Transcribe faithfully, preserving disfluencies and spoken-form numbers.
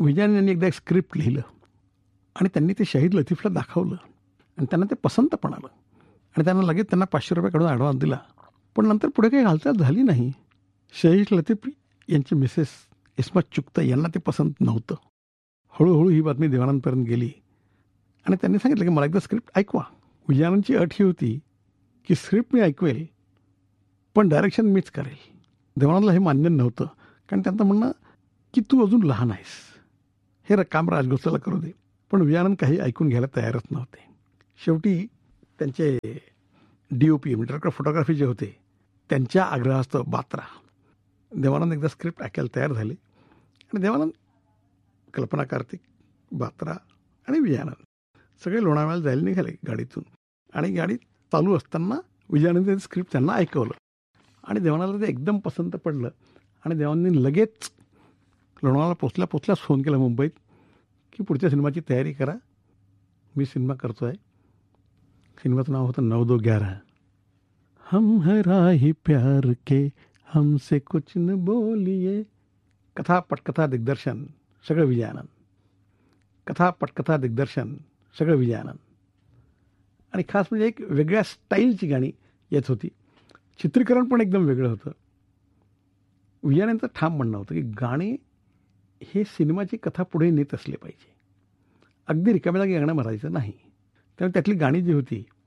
विजयानंद यांनी एकदा एक स्क्रिप्ट लिहिलं आणि त्यांनी ते शहीद लतीफला दाखवलं आणि त्यांना ते पसंत पण आलं आणि त्यांना लगेच त्यांना पाचशे रुपये काढून ॲडव्हान्स दिला. पण नंतर पुढे काही हालचाल झाली नाही. शहीद लतीफ यांची मिसेस इस्मत चुगताई यांना ते पसंत नव्हतं. हळूहळू ही बातमी देवानंदपर्यंत गेली आणि त्यांनी सांगितलं की मला एकदा स्क्रिप्ट ऐकवा. विजयानंदची अट ही होती की स्क्रिप्ट मी ऐकवेल पण डायरेक्शन मीच करेल. देवानंदला हे मान्य नव्हतं, कारण त्यांचं म्हणणं की तू अजून लहान आहेस, हे र काम राजगोसाला करू दे. पण विजयानंद काही ऐकून घ्यायला तयारच नव्हते. शेवटी त्यांचे डी ओ पी म्हणजे डायरेक्टर फोटोग्राफी जे होते त्यांच्या आग्रहास्तव बात्रा देवानंद एकदा स्क्रिप्ट ऐकायला तयार झाले आणि देवानंद, कल्पना कार्तिक, बात्रा आणि विजयानंद सगळे लोणावळ्याला जायला निघाले गाडीतून. आणि गाडी चालू असताना विजयानंद स्क्रिप्ट त्यांना ऐकवलं आणि देवानंदला ते एकदम पसंत पडलं आणि देवानंदने लगेच लोणावळ्याला पोचल्या पोचल्याच फोन केला मुंबईत की पुढच्या सिनेमाची तयारी करा, मी सिनेमा करतो आहे. सिनेमाचं नाव होतं नौ दो ग्यारह. हम है राही प्यार के हमसे कुछ न बोलिए. कथा पटकथा दिग्दर्शन सगळं विजयानंद, कथा पटकथा दिग्दर्शन सगळं विजयानंद. आणि खास म्हणजे एक वेगळ्या स्टाईलची गाणी येत होती. चित्रीकरण पण एकदम वेगळं होतं. विजयानंदचं ठाम म्हणणं होतं की गाणे हे सिनेमाची कथा पुढे नेत असले पाहिजे, अगदी रिकाम्या जागी गाणं म्हणायचं नाही. त्यामुळे त्यातली गाणी जी होती